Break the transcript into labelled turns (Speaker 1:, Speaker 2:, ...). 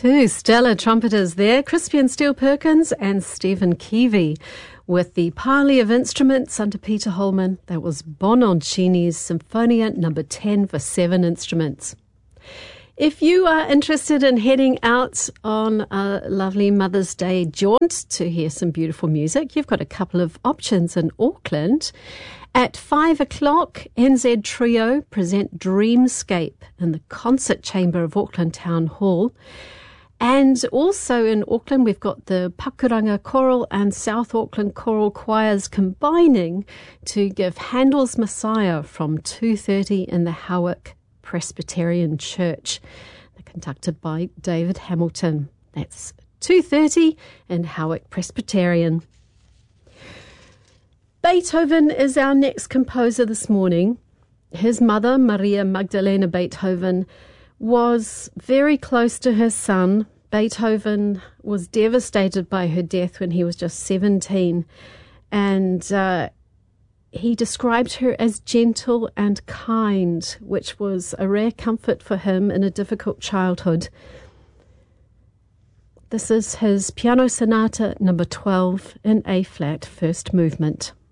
Speaker 1: Two stellar trumpeters there, Crispian Steele-Perkins and Stephen Keevy, with the Parley of Instruments under Peter Holman. That was Bononcini's Symphonia No. 10 for 7 instruments. If you are interested in heading out on a lovely Mother's Day jaunt to hear some beautiful music, you've got a couple of options in Auckland. At 5 o'clock, NZ Trio present Dreamscape in the Concert Chamber of Auckland Town Hall. And also in Auckland, we've got the Pakuranga Choral and South Auckland Choral Choirs combining to give Handel's Messiah from 2:30 in the Howick Presbyterian Church. They're conducted by David Hamilton. That's 2:30 in Howick Presbyterian. Beethoven is our next composer this morning. His mother, Maria Magdalena Beethoven, was very close to her son. Beethoven was devastated by her death when he was just 17, and he described her as gentle and kind, which was a rare comfort for him in a difficult childhood. This is his Piano Sonata No. 12 in A-flat, first movement.